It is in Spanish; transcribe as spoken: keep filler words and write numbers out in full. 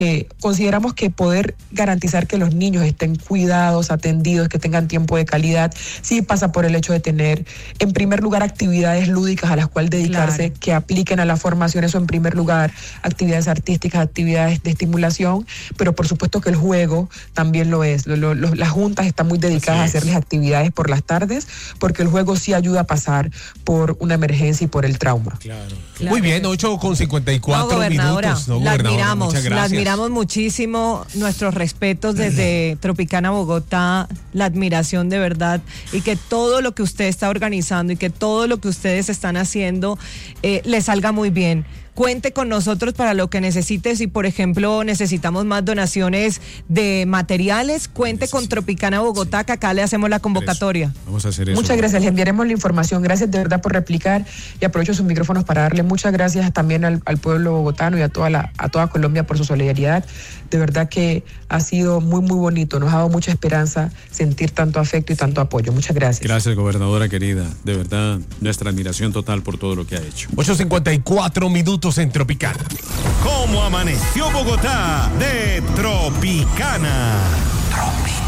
Eh, consideramos que poder garantizar que los niños estén cuidados, atendidos, que tengan tiempo de calidad, sí pasa por el hecho de tener, en primer lugar, actividades lúdicas a las cuales dedicarse, claro, que apliquen a la formación, eso en primer lugar, actividades artísticas, actividades de estimulación, pero por supuesto que el juego también lo es. Lo, lo, lo, las juntas están muy dedicadas a hacerles actividades por las tardes, porque el juego sí ayuda a pasar por una emergencia y por el trauma. Claro. Claro. Muy bien, ocho con cincuenta y cuatro no, minutos. No, la gobernadora, admiramos, muchas gracias. La admiramos muchísimo, nuestros respetos desde Tropicana Bogotá, la admiración de verdad, y que todo lo que usted está organizando y que todo lo que ustedes están haciendo eh, le salga muy bien. Cuente con nosotros para lo que necesite. Si, por ejemplo, necesitamos más donaciones de materiales, cuente con Tropicana Bogotá, que acá le hacemos la convocatoria. Vamos a hacer eso. Muchas gracias, le enviaremos la información. Gracias de verdad por replicar, y aprovecho sus micrófonos para darle muchas gracias también al, al pueblo bogotano y a toda, la, a toda Colombia por su solidaridad. De verdad que ha sido muy, muy bonito. Nos ha dado mucha esperanza sentir tanto afecto y tanto apoyo. Muchas gracias. Gracias, gobernadora querida. De verdad, nuestra admiración total por todo lo que ha hecho. ocho cincuenta y cuatro minutos en Tropicana. ¿Cómo amaneció Bogotá? De Tropicana. Tropicana.